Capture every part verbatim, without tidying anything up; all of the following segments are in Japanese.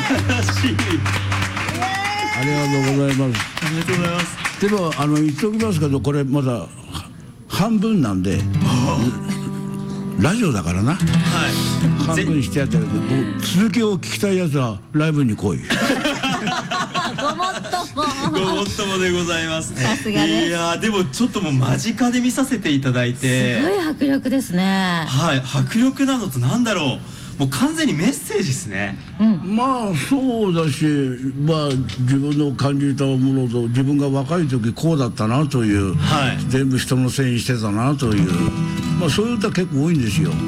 しい。 ありがとうございます。 ありがとうございます。 でもあの言っておきますけど、これまだ半分なんで、ラジオだからな。 はい。 半分してやってるけど、続きを聞きたいやつはライブに来い。 ごもっとも。 ごもっともでございます。 さすがです。 いやーでもちょっともう間近で見させていただいて、 すごい迫力ですね。 はい、迫力なのとなんだろう。もう完全にメッセージですね。 まあそうだし、まあ自分の感じたものと、自分が若い時こうだったなという、 はい、 全部人のせいにしてたなという、まあそういう歌結構多いんですよ。うん、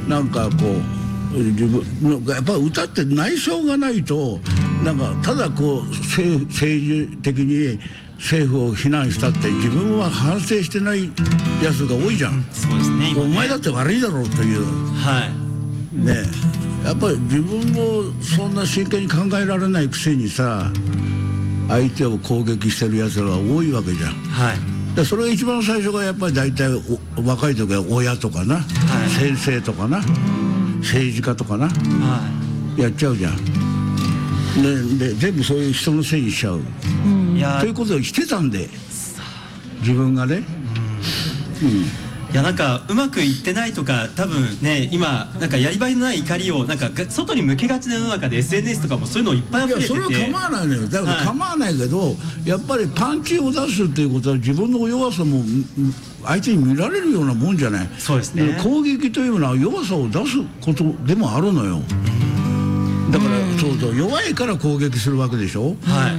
なんかこう自分やっぱり歌って内省がないと、なんかただこう政治的に政府を非難したって自分は反省してないやつが多いじゃん。うん、 そうですね。 お前だって悪いだろうという。 はい。 ね、やっぱり自分もそんな真剣に考えられないくせにさ、相手を攻撃してるやつらが多いわけじゃん。 はい。 でそれが一番最初がやっぱり大体若い時は親とかな、はい、先生とかな、政治家とかな、はい、やっちゃうじゃん。で, で全部そういう人のせいにしちゃう、うん、ということをしてたんで、自分がね、うん、うん、 いやなんかうまくいってないとか、多分ね今なんかやり場のない怒りをなんか外に向けがちな世の中で エスエヌエス とかもそういうのいっぱい溢れてて、 いやそれは構わないのよ。だから構わないけど、はい、やっぱりパンチを出すっていうことは自分の弱さも相手に見られるようなもんじゃない。 そうですね。 攻撃というのは弱さを出すことでもあるのよ。だからそうそう、弱いから攻撃するわけでしょ。 はい、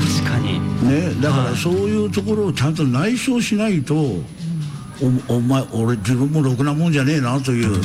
確かにね。だからそういうところをちゃんと内省しないと、お, お前俺自分もろくなもんじゃねえなという、うん、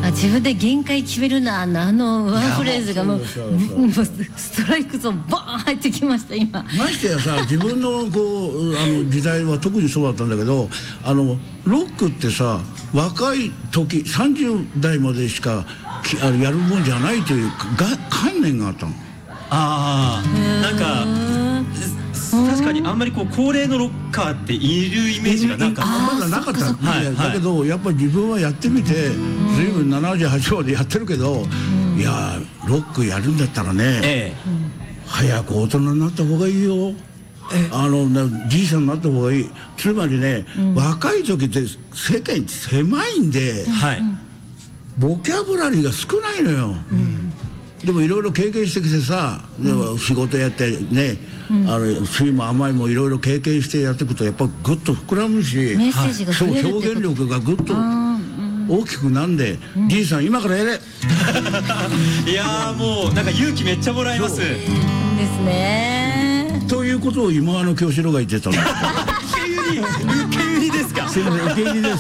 あ自分で限界決めるな、あのあのワンフレーズがもうストライクゾーンバーン入ってきました今。 ましてやさ、自分のこうあの時代は特にそうだったんだけど、あのロックってさ、若い時さんじゅう代までしかあのやるもんじゃないというが観念があったの。 ああ、なんか確かにあんまりこう高齢のロッカーっているイメージがなんかまだなかった。だけどやっぱり自分はやってみて、ずいぶんななじゅうはちまでやってるけど、いやロックやるんだったらね、ええ、早く大人になった方がいいよ。あのじいさんになった方がいい。つまりね、うん、若い時って世間狭いんで、はい、ボキャブラリーが少ないのよ。うん、でもいろいろ経験してきてさ、うん、仕事やってね、うん、あの酸いも甘いもいろいろ経験してやっていくとやっぱグッと膨らむし、 メッセージが増えるってこと。 そう表現力がグッと大きくなんで、うん、じいさん今からやれ。 いやもうなんか勇気めっちゃもらえます。ですね。 ということを今の京志郎が言ってたの。 受け売り、受け売りですか。 すいません、受け売りです。